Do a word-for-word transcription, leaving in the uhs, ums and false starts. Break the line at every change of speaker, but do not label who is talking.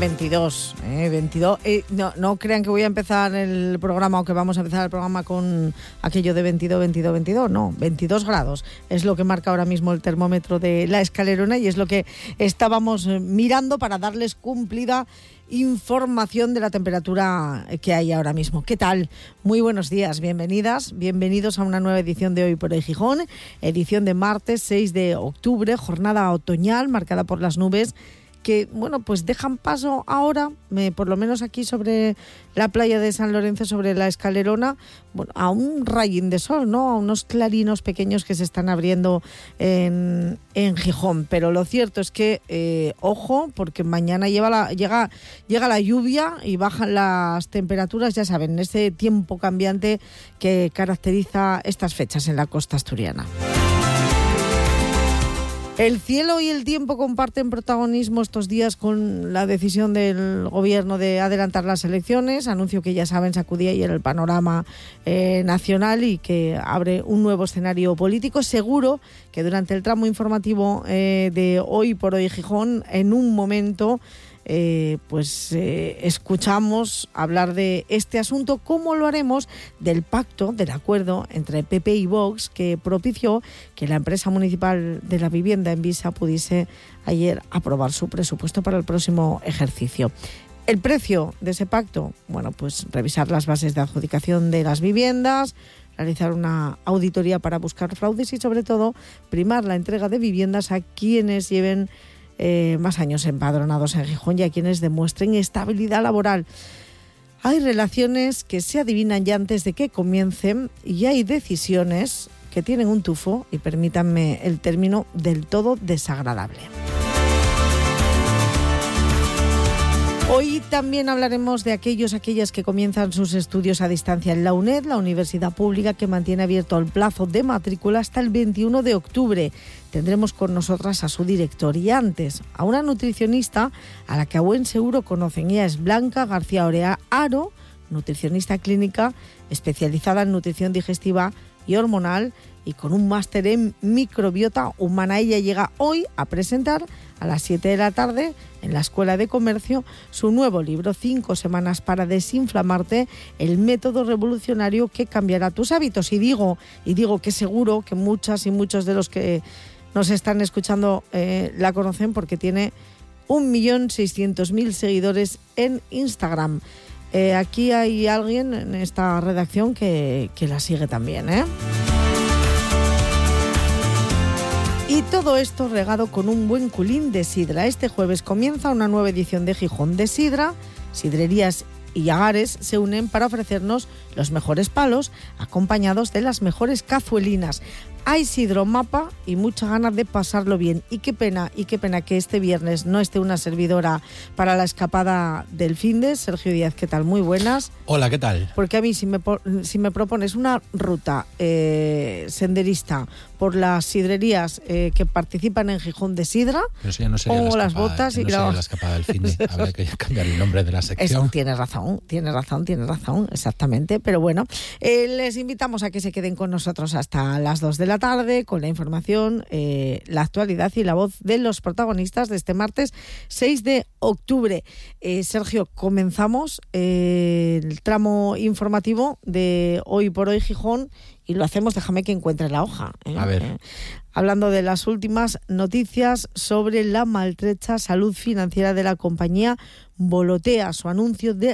veintidós, eh, veintidós. Eh, no, no crean que voy a empezar el programa o que vamos a empezar el programa con aquello de veintidós, veintidós, veintidós. No, veintidós grados es lo que marca ahora mismo el termómetro de La Escalerona y es lo que estábamos mirando para darles cumplida información de la temperatura que hay ahora mismo. ¿Qué tal? Muy buenos días, bienvenidas, bienvenidos a una nueva edición de Hoy por Hoy Gijón, edición de martes seis de octubre, jornada otoñal marcada por las nubes que, bueno, pues dejan paso ahora, eh, por lo menos aquí sobre la playa de San Lorenzo, sobre La Escalerona, bueno, a un rayín de sol, ¿no? A unos clarinos pequeños que se están abriendo en, en Gijón. Pero lo cierto es que, eh, ojo, porque mañana lleva la, llega, llega la lluvia y bajan las temperaturas, ya saben, ese tiempo cambiante que caracteriza estas fechas en la costa asturiana. El cielo y el tiempo comparten protagonismo estos días con la decisión del gobierno de adelantar las elecciones, anuncio que ya saben sacudía ayer el panorama eh, nacional y que abre un nuevo escenario político. Seguro que durante el tramo informativo eh, de Hoy por Hoy Gijón, en un momento Eh, pues eh, escuchamos hablar de este asunto, como lo haremos del pacto, del acuerdo entre P P y Vox que propició que la empresa municipal de la vivienda Envisa pudiese ayer aprobar su presupuesto para el próximo ejercicio. El precio de ese pacto, bueno, pues revisar las bases de adjudicación de las viviendas, realizar una auditoría para buscar fraudes y sobre todo primar la entrega de viviendas a quienes lleven Eh, más años empadronados en Gijón y a quienes demuestren estabilidad laboral. Hay relaciones que se adivinan ya antes de que comiencen y hay decisiones que tienen un tufo, y permítanme el término, del todo desagradable. Hoy también hablaremos de aquellos, aquellas que comienzan sus estudios a distancia en la UNED, la universidad pública que mantiene abierto el plazo de matrícula hasta el veintiuno de octubre. Tendremos con nosotras a su director y antes a una nutricionista a la que a buen seguro conocen. Ella es Blanca García Orea Aro, nutricionista clínica especializada en nutrición digestiva y hormonal y con un máster en microbiota humana. Ella llega hoy a presentar a las siete de la tarde en la Escuela de Comercio su nuevo libro, Cinco semanas para desinflamarte, el método revolucionario que cambiará tus hábitos. Y digo, y digo que seguro que muchas y muchos de los que nos están escuchando eh, la conocen porque tiene un millón seiscientos mil seguidores en Instagram. Eh, aquí hay alguien en esta redacción que, que la sigue también, ¿eh? Y todo esto regado con un buen culín de sidra. Este jueves comienza una nueva edición de Gijón de Sidra. Sidrerías y Llagares se unen para ofrecernos los mejores palos, acompañados de las mejores cazuelinas. Hay sidromapa y mucha ganas de pasarlo bien. Y qué pena, y qué pena que este viernes no esté una servidora para la escapada del finde. Sergio Díaz, ¿qué tal? Muy buenas.
Hola, ¿qué tal?
Porque a mí, si me, si me propones una ruta eh, senderista por las sidrerías eh, que participan en Gijón de Sidra,
pero si ya no
pongo las botas y
no
claro,
la escapada del finde. Habrá que cambiar el nombre de la sección.
Es, tienes razón, tienes razón, tienes razón, exactamente. Pero bueno, eh, les invitamos a que se queden con nosotros hasta las dos de la tarde con la información, eh, la actualidad y la voz de los protagonistas de este martes seis de octubre. Eh, Sergio, comenzamos eh, el tramo informativo de Hoy por Hoy Gijón y lo hacemos, déjame que encuentre la hoja. ¿eh?
A ver.
Eh, hablando de las últimas noticias sobre la maltrecha salud financiera de la compañía Volotea, su anuncio de